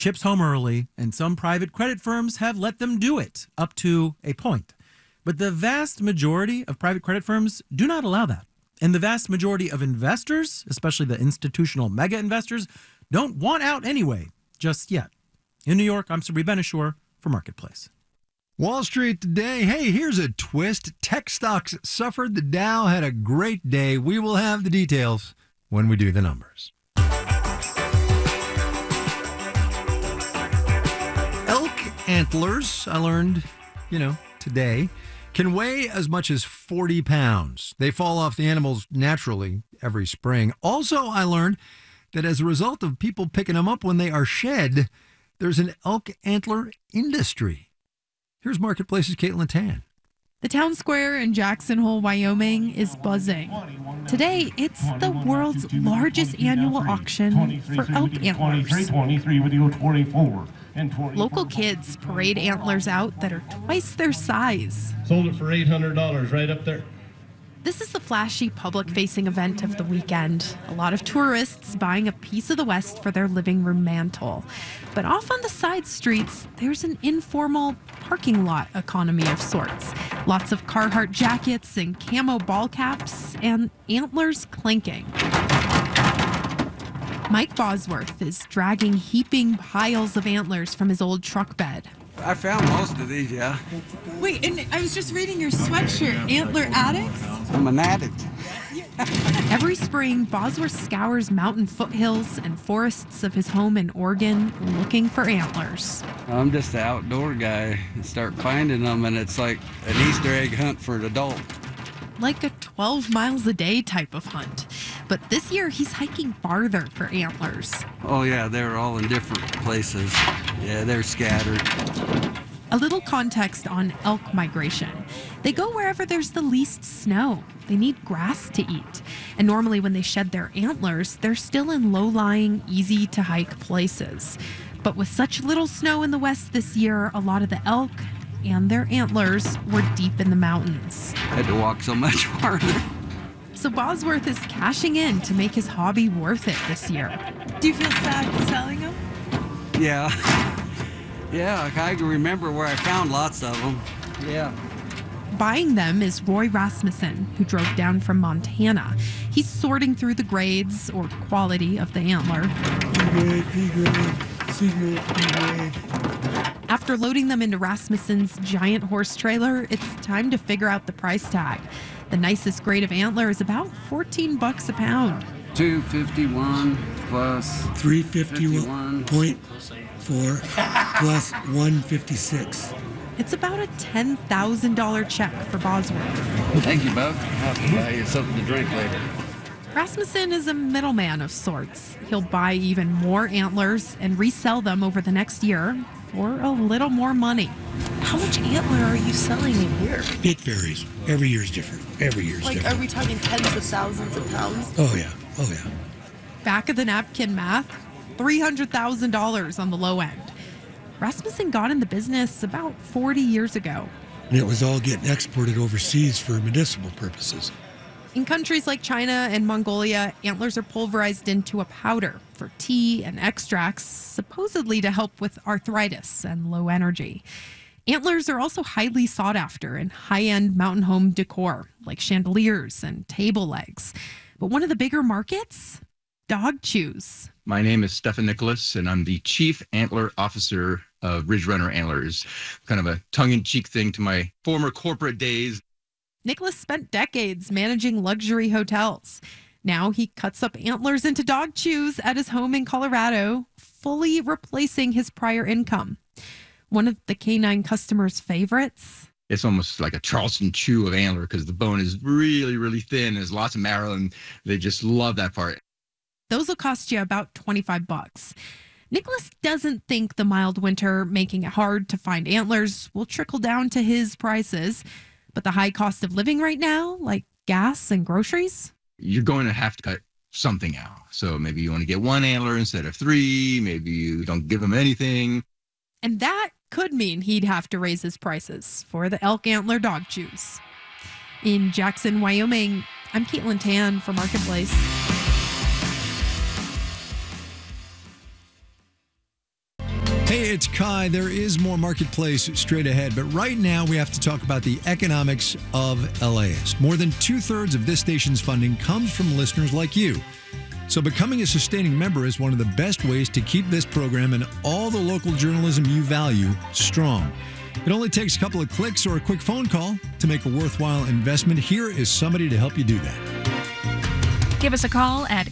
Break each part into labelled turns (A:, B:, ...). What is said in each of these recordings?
A: ships home early, and some private credit firms have let them do it up to a point. But the vast majority of private credit firms do not allow that. And the vast majority of investors, especially the institutional mega investors, don't want out anyway, just yet. In New York, I'm Sabri Benishore for Marketplace.
B: Wall Street today. Hey, here's a twist. Tech stocks suffered. The Dow had a great day. We will have the details when we do the numbers. Elk antlers, I learned, today, can weigh as much as 40 pounds. They fall off the animals naturally every spring. Also, I learned that as a result of people picking them up when they are shed, there's an elk antler industry. Here's Marketplace's Caitlin Tan.
C: The town square in Jackson Hole, Wyoming is buzzing. Today, it's the world's largest annual auction for elk antlers. Local kids parade antlers out that are twice their size.
D: Sold it for $800 right up there.
C: This is the flashy public-facing event of the weekend. A lot of tourists buying a piece of the West for their living room mantle. But off on the side streets, there's an informal parking lot economy of sorts. Lots of Carhartt jackets and camo ball caps and antlers clanking. Mike Bosworth is dragging heaping piles of antlers from his old truck bed.
E: I found most of these, yeah.
C: Wait, and I was just reading your sweatshirt, Antler Addicts?
E: I'm an addict.
C: Every spring, Bosworth scours mountain foothills and forests of his home in Oregon looking for antlers.
E: I'm just an outdoor guy. I start finding them, and it's like an Easter egg hunt for an adult.
C: Like a 12 miles a day type of hunt. But this year, he's hiking farther for antlers.
E: Oh, yeah, they're all in different places. Yeah, they're scattered.
C: A little context on elk migration. They go wherever there's the least snow. They need grass to eat. And normally when they shed their antlers, they're still in low-lying, easy-to-hike places. But with such little snow in the West this year, a lot of the elk and their antlers were deep in the mountains.
E: Had to walk so much farther.
C: So Bosworth is cashing in to make his hobby worth it this year. Do you feel sad selling them?
E: Yeah. Yeah, I can remember where I found lots of them. Yeah.
C: Buying them is Roy Rasmussen, who drove down from Montana. He's sorting through the grades or quality of the antler. After loading them into Rasmussen's giant horse trailer, it's time to figure out the price tag. The nicest grade of antler is about $14 a pound.
E: $251 plus
F: $351.4 plus $156.
C: It's about a $10,000 check for Bosworth.
E: Thank you, Bob. I'll have to buy you something to drink later.
C: Rasmussen is a middleman of sorts. He'll buy even more antlers and resell them over the next year for a little more money.
G: How much antler are you selling a year?
F: It varies. Every year's different. Every year's different.
G: Like, are we talking tens of thousands of pounds?
F: Oh, yeah. Oh, yeah.
C: Back of the napkin math, $300,000 on the low end. Rasmussen got in the business about 40 years ago.
F: And it was all getting exported overseas for medicinal purposes.
C: In countries like China and Mongolia, antlers are pulverized into a powder for tea and extracts, supposedly to help with arthritis and low energy. Antlers are also highly sought after in high-end mountain home decor, like chandeliers and table legs. But one of the bigger markets? Dog chews.
H: My name is Stefan Nicholas, and I'm the Chief Antler Officer of Ridge Runner Antlers. Kind of a tongue-in-cheek thing to my former corporate days.
C: Nicholas spent decades managing luxury hotels. Now he cuts up antlers into dog chews at his home in Colorado, fully replacing his prior income. One of the canine customers' favorites.
H: It's almost like a Charleston chew of antler because the bone is really, really thin. There's lots of marrow, and they just love that part.
C: Those will cost you about $25. Nicholas doesn't think the mild winter making it hard to find antlers will trickle down to his prices. But the high cost of living right now, like gas and groceries?
H: You're going to have to cut something out. So maybe you want to get one antler instead of three. Maybe you don't give them anything.
C: And that could mean he'd have to raise his prices for the elk antler dog chews. In Jackson, Wyoming, I'm Caitlin Tan for Marketplace.
B: Hey, it's Kai. There is more Marketplace straight ahead, but right now we have to talk about the economics of LAist. More than 2/3 of this station's funding comes from listeners like you. So becoming a sustaining member is one of the best ways to keep this program and all the local journalism you value strong. It only takes a couple of clicks or a quick phone call to make a worthwhile investment. Here is somebody to help you do that.
I: Give us a call at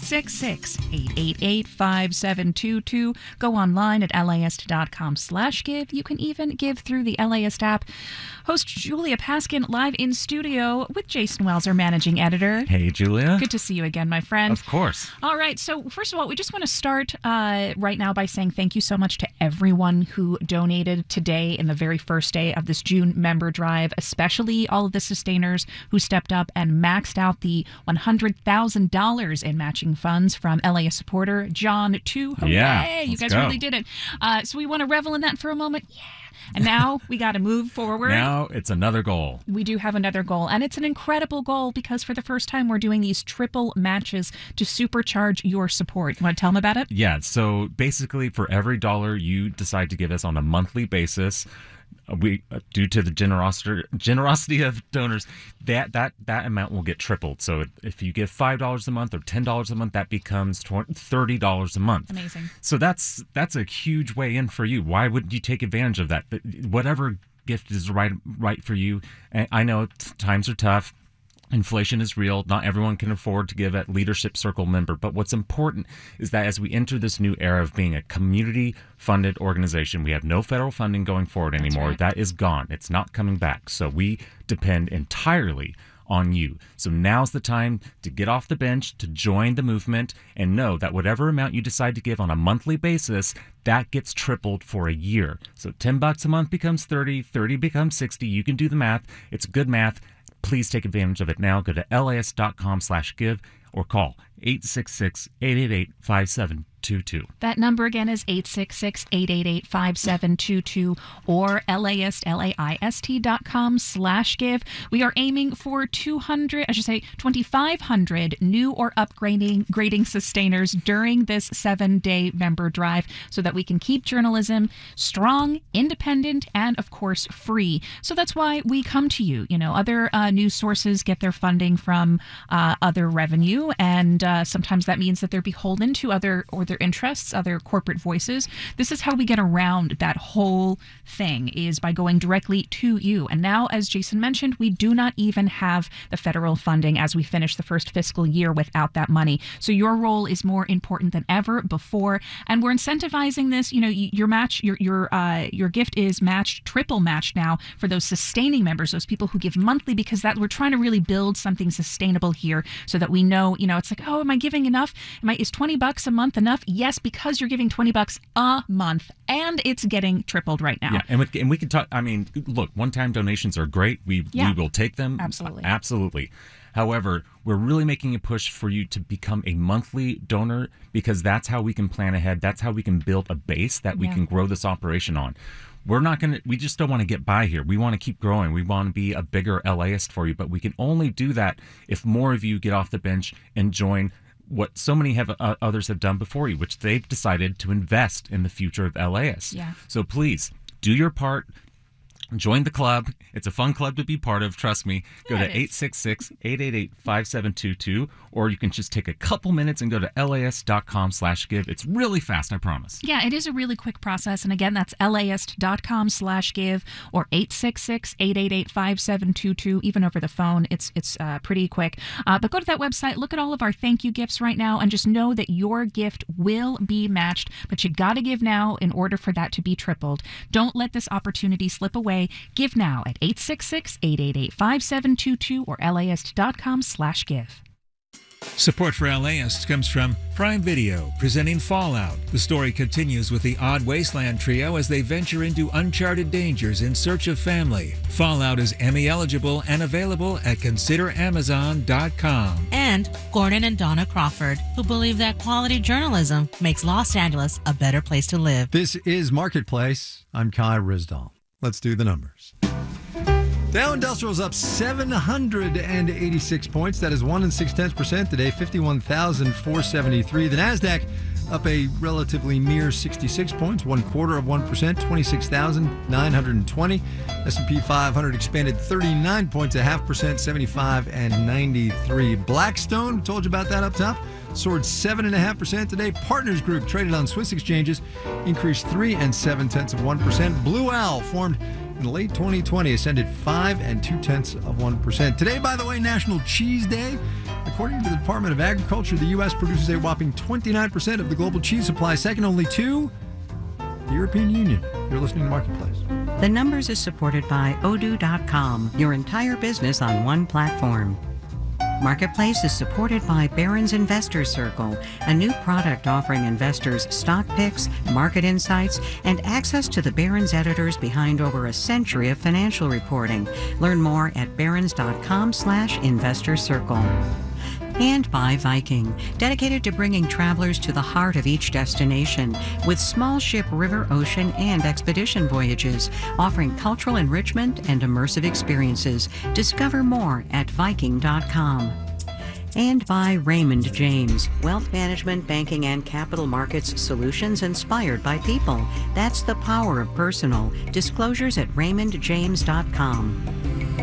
I: 866-888-5722. Go online at laist.com/give. You can even give through the LAist app. Host Julia Paskin live in studio with Jason Wells, our managing editor.
J: Hey, Julia.
I: Good to see you again, my friend.
J: Of course.
I: All right. So first of all, we just want to start right now by saying thank you so much to everyone who donated today in the very first day of this June member drive, especially all of the sustainers who stepped up and maxed out the $100,000 in matching funds from LAist supporter John 2. Hooray!
J: Yeah,
I: You guys
J: go.
I: really did it. So we want to revel in that for a moment. Yeah. And now we got to move forward.
J: Now it's another goal.
I: We do have another goal, and it's an incredible goal because for the first time we're doing these triple matches to supercharge your support. You want to tell them about it?
J: Yeah, so basically for every dollar you decide to give us on a monthly basis, we due to the generosity of donors, that amount will get tripled. So if you give $5 a month or $10 a month, that becomes $30 a month.
I: Amazing.
J: So that's a huge way in for you. Why wouldn't you take advantage of that? Whatever gift is right for you. And I know times are tough. Inflation is real. Not everyone can afford to give a Leadership Circle member. But what's important is that as we enter this new era of being a community-funded organization, we have no federal funding going forward anymore.
I: Right.
J: That is gone. It's not coming back. So we depend entirely on you. So now's the time to get off the bench, to join the movement, and know that whatever amount you decide to give on a monthly basis, that gets tripled for a year. So $10 a month becomes 30, 30 becomes 60. You can do the math. It's good math. Please take advantage of it now. Go to laist.com/give or call 866-888-5722.
I: That number again is 866-888-5722 or laist.com/give. We are aiming for 2,500 new or upgrading sustainers during this 7-day member drive so that we can keep journalism strong, independent, and of course free. So that's why we come to you. You know, other news sources get their funding from other revenue, and sometimes that means that they're beholden to other interests, other corporate voices. This is how we get around that whole thing, is by going directly to you. And now, as Jason mentioned, we do not even have the federal funding as we finish the first fiscal year without that money. So your role is more important than ever before, and we're incentivizing this. You know, your gift is matched, triple matched now for those sustaining members, those people who give monthly, because that we're trying to really build something sustainable here, so that we know, it's like, oh, am I giving enough? Is $20 a month enough? Yes, because you're giving $20 a month, and it's getting tripled right now.
J: Yeah, and we can talk. I mean, look, one-time donations are great. We will take them.
I: Absolutely.
J: Absolutely. However, we're really making a push for you to become a monthly donor, because that's how we can plan ahead. That's how we can build a base that we can grow this operation on. We just don't want to get by here. We want to keep growing. We want to be a bigger LAist for you, but we can only do that if more of you get off the bench and join what so many others have done before you, which they've decided to invest in the future of LAist.
I: Yeah.
J: So please do your part. Join the club. It's a fun club to be part of. Trust me. Go to 866-888-5722, or you can just take a couple minutes and go to laist.com/give. It's really fast, I promise.
I: Yeah, it is a really quick process. And again, that's laist.com/give or 866-888-5722, even over the phone. It's pretty quick. But go to that website, look at all of our thank you gifts right now, and just know that your gift will be matched. But you got to give now in order for that to be tripled. Don't let this opportunity slip away. Give now at 866-888-5722 or laist.com/give.
K: Support for LAist comes from Prime Video, presenting Fallout. The story continues with the Odd Wasteland trio as they venture into uncharted dangers in search of family. Fallout is Emmy eligible and available at consideramazon.com.
L: And Gordon and Donna Crawford, who believe that quality journalism makes Los Angeles a better place to live.
B: This is Marketplace. I'm Kai Rizdal. Let's do the numbers. Dow Industrial's up 786 points. That is 1 6/10% today, 51,473. The NASDAQ up a relatively mere 66 points, 0.25%, 26,920. S&P 500 expanded 39 points, 0.5%, 75 and 93. Blackstone, told you about that up top, soared 7.5% today. Partners Group, traded on Swiss exchanges, increased 3.7%. Blue Owl, formed in late 2020, ascended 5.2%. Today, by the way, National Cheese Day. According to the Department of Agriculture, the U.S. produces a whopping 29% of the global cheese supply, second only to the European Union. You're listening to Marketplace.
M: The Numbers is supported by Odoo.com, your entire business on one platform. Marketplace is supported by Barron's Investor Circle, a new product offering investors stock picks, market insights, and access to the Barron's editors behind over a century of financial reporting. Learn more at barrons.com/investor circle. And by Viking, dedicated to bringing travelers to the heart of each destination with small ship, river, ocean, and expedition voyages, offering cultural enrichment and immersive experiences. Discover more at Viking.com. And by Raymond James, wealth management, banking, and capital markets solutions inspired by people. That's the power of personal. Disclosures at RaymondJames.com.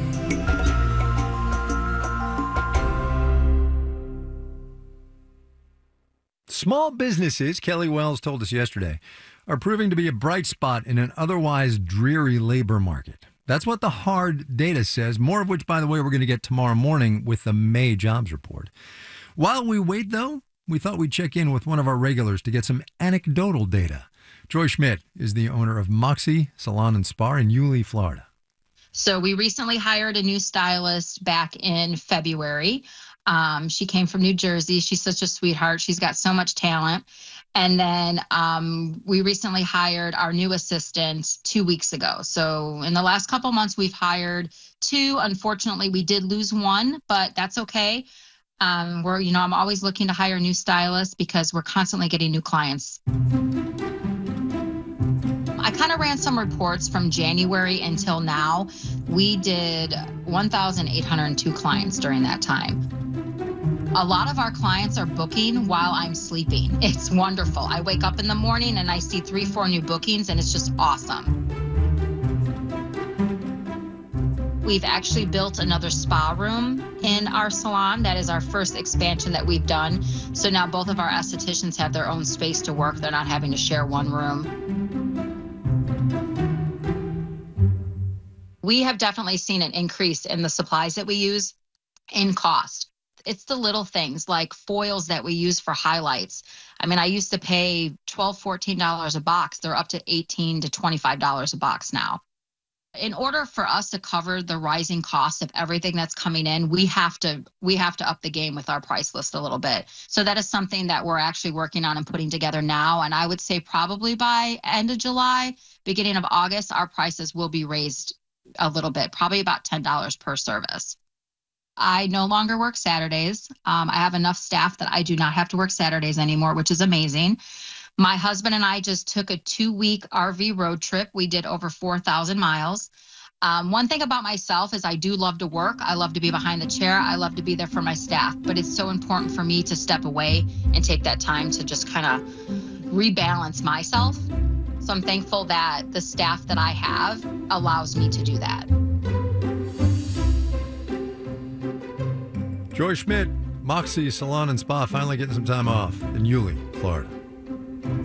B: Small businesses, Kelly Wells told us yesterday, are proving to be a bright spot in an otherwise dreary labor market. That's what the hard data says, more of which, by the way, we're going to get tomorrow morning with the May jobs report. While we wait, though, we thought we'd check in with one of our regulars to get some anecdotal data. Joy Schmidt is the owner of Moxie Salon and Spa in Yulee, Florida.
N: So we recently hired a new stylist back in February. She came from New Jersey. She's such a sweetheart. She's got so much talent. And then we recently hired our new assistant 2 weeks ago. So in the last couple months, we've hired 2. Unfortunately, we did lose 1, but that's okay. I'm always looking to hire new stylists because we're constantly getting new clients. I kind of ran some reports from January until now. We did 1,802 clients during that time. A lot of our clients are booking while I'm sleeping. It's wonderful. I wake up in the morning and I see 3-4 new bookings, and it's just awesome. We've actually built another spa room in our salon. That is our first expansion that we've done. So now both of our estheticians have their own space to work. They're not having to share one room. We have definitely seen an increase in the supplies that we use in cost. It's the little things like foils that we use for highlights. I mean, I used to pay $12, $14 a box. They're up to $18 to $25 a box now. In order for us to cover the rising costs of everything that's coming in, we have to up the game with our price list a little bit. So that is something that we're actually working on and putting together now. And I would say probably by end of July, beginning of August, our prices will be raised a little bit, probably about $10 per service. I no longer work Saturdays. I have enough staff that I do not have to work Saturdays anymore, which is amazing. My husband and I just took a 2-week RV road trip. We did over 4,000 miles. One thing about myself is I do love to work. I love to be behind the chair. I love to be there for my staff. But it's so important for me to step away and take that time to just kind of rebalance myself. So I'm thankful that the staff that I have allows me to do that.
B: Joy Schmidt, Moxie Salon and Spa, finally getting some time off in Yulee, Florida.